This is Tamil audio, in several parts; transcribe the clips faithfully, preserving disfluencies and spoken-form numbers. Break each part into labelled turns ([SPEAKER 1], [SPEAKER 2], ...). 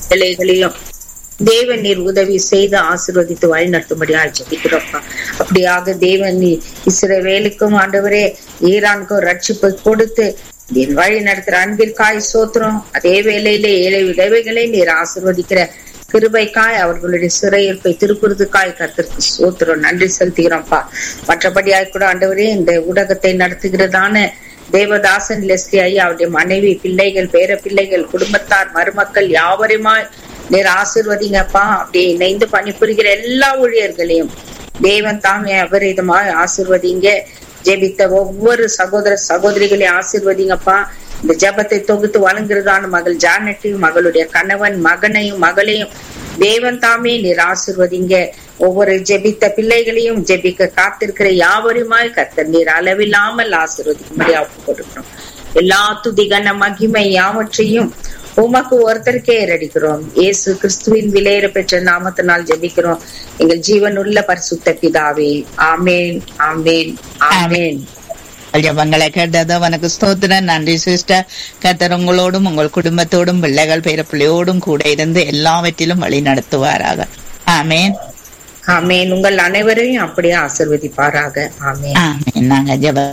[SPEAKER 1] பிள்ளைகளையும் தேவன் நீர் உதவி செய்து ஆசீர்வதித்து வழி நடத்தும்படியா ஜெபிக்கிறோம்ப்பா. அப்படியாக தேவன் நீ இஸ்ரவேலுக்கும் ஆண்டவரே ஈரானுக்கும் ரட்சிப்பை கொடுத்து என் வழி நடத்துற அன்பிற்காய் சோத்திரம். அதே வேளையிலே ஏழை விதவைகளை நீர் ஆசீர்வதிக்கிற கிருபைக்காய் அவர்களுடைய சிறையிருப்பை திருக்குறதுக்காய் கர்த்தருக்கு சோத்திரம் நன்றி செலுத்துகிறோம்ப்பா. மற்றபடியாய் கூட ஆண்டவரே இந்த ஊடகத்தை நடத்துகிறதான தேவதாசன் லெஸ்லி ஐயா அவருடைய மனைவி பிள்ளைகள் பேர பிள்ளைகள் குடும்பத்தார் மருமக்கள் யாவருமாய் நீர் ஆசீர்வதிங்கப்பா. அப்படி இணைந்து பணிபுரிகிற எல்லா ஊழியர்களையும் தேவன் தாமே அபரிதமாய் ஆசீர்வதிங்க. ஜெபித்த ஒவ்வொரு சகோதர சகோதரிகளையும் ஆசீர்வதிங்கப்பா. இந்த ஜெபத்தை தொகுத்து வழங்குறதான மகள் ஜானட்டையும் மகளுடைய கணவன் மகனையும் மகளையும் தேவன் தாமே நீர் ஆசீர்வதிங்க. ஒவ்வொரு ஜெபித்த பிள்ளைகளையும் ஜெபிக்க காத்திருக்கிற யாவருமாய் கர்த்தர் நீர் அளவில்லாமல் ஆசீர்வதிக்கும்படி ஒப்பு கொடுக்கிறோம். எல்லா துதிகன மகிமை யாவற்றையும் உமக்கு ஒருத்தருக்கே ஏறடிக்கிறோம். இயேசு கிறிஸ்துவின் விலையேற பெற்ற நாமத்தினால் ஜெபிக்கிறோம் எங்கள் ஜீவன் உள்ள பரிசுத்த பிதாவே. ஆமேன் ஆமேன் ஆமேன்.
[SPEAKER 2] ஜபங்களை கேட்டது உனக்கு ஸ்தோத்திரம். நன்றி சிஸ்டர். கர்த்தர் உங்களோடும் உங்கள் குடும்பத்தோடும் பிள்ளைகள் பேர பிள்ளையோடும் கூட இருந்து எல்லாவற்றிலும் வழி நடத்துவாராக. ஆமேன்
[SPEAKER 1] ஆமேன். உங்கள் அனைவரையும் அப்படியே ஆசீர்வதிப்பாராக. ஆமேன்
[SPEAKER 2] ஆமேன். நாங்க ஜப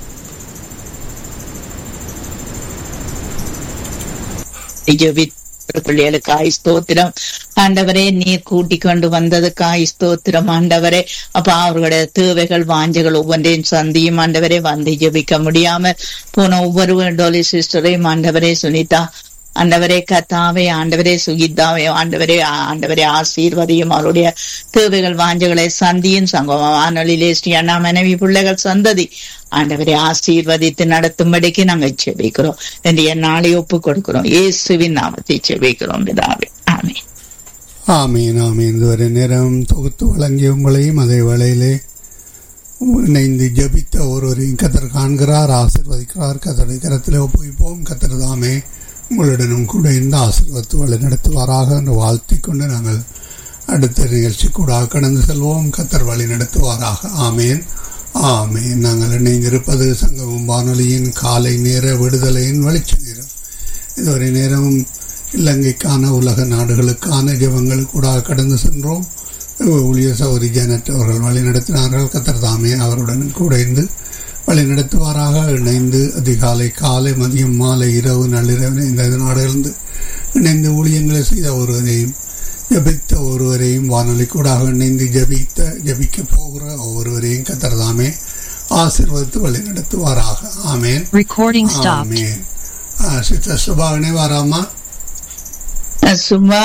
[SPEAKER 2] பிள்ளைகளுக்காய் ஸ்தோத்திரம் ஆண்டவரே. நீர் கூட்டிக் கொண்டு வந்ததுக்காய் ஸ்தோத்திரம் ஆண்டவரே. அப்ப அவர்களுடைய தேவைகள் வாஞ்சைகள் ஒவ்வொன்றையும் சந்தியும் ஆண்டவரே. வந்து ஜெபிக்க முடியாம போன ஒவ்வொரு டோலி சிஸ்டரையும் ஆண்டவரே சுனிதா ஆண்டவரே கத்தாவே ஆண்டவரே சுகிதாவே ஆண்டவரே ஆண்டவரே ஆசீர்வதியும். அவருடைய தேவைகள் வாஞ்சைகளை சந்தியும் சங்கமம் வானொலியிலே ஸ்ரீ அண்ணா மனைவி பிள்ளைகள் சந்ததி ஆண்டவரை ஆசீர்வதித்து நடத்தும்படிக்கு நாங்க செபிக்கிறோம் என்று நாளை ஒப்பு கொடுக்கிறோம். இயேசுவின் நாமத்தை செபிக்கிறோம் பிதாவே. ஆமீன்
[SPEAKER 3] ஆமீன் ஆமீன். இதுவரை நேரம் தொகுத்து வழங்கிய உங்களையும் அதே வேளையிலே இணைந்து ஜபித்த ஒருவரையும் கத்தர் காண்கிறார், ஆசீர்வதிக்கிறார். கத்தருடைய கரத்தில் ஒப்புவிப்போம். கத்தர் தாமே உங்களுடனும் கூட இந்த ஆசீர்வத்து வழி நடத்துவாராக என்று வாழ்த்தி கொண்டு நாங்கள் அடுத்த நிகழ்ச்சி கூட கடந்து செல்வோம். கத்தர் வழி நடத்துவாராக. ஆமேன் ஆமேன். நாங்கள் இணைந்திருப்பது சங்கமம் வானொலியின் காலை நேர விடுதலையின் வெளிச்ச நேரம். இதுவரை நேரமும் இலங்கைக்கான உலக நாடுகளுக்கான ஜெபங்கள் கூட கடந்து சென்றோம். ஊழிய சௌரி ஜானட் அவர்கள் வழி நடத்தினார்கள். கத்தர் தாமே அவருடன் கூட இருந்து வழி நடத்துவாராக. இணைந்து அதிகாலை காலை மதியம் மாலை இரவு நள்ளிரவு இந்த நாடுகளிலிருந்து இணைந்து ஊழியங்களை செய்த ஒருவரையும் ஜபித்த ஒருவரையும் வானொலி கூடாக இணைந்து ஜபித்த ஜபிக்க போகிற ஒவ்வொருவரையும் கர்த்தர் தாமே ஆசீர்வதித்து வழி நடத்துவாராக. ஆமேன் ஆமேன். சிஸ்டர் சுபா இணைவாராமா?
[SPEAKER 2] சும்மா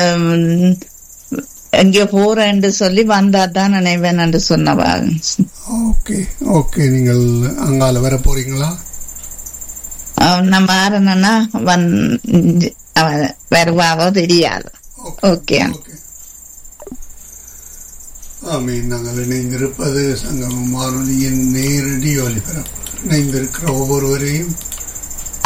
[SPEAKER 2] எங்க போறேன்னு சொல்லி வந்தா தான் நினைவேன் என்று சொன்னவா.
[SPEAKER 3] Okay okay. நீங்கள் அங்கால வர போறீங்களா?
[SPEAKER 2] நம்ம ஆரணும்னா வருவாவோ தெரியாது. ஓகே
[SPEAKER 3] ஆமீன். நாங்கள் இணைந்திருப்பது சங்கமம் வானொலியின் நேரடி ஒலிபரப்பு. இணைந்திருக்கிற ஒவ்வொருவரையும்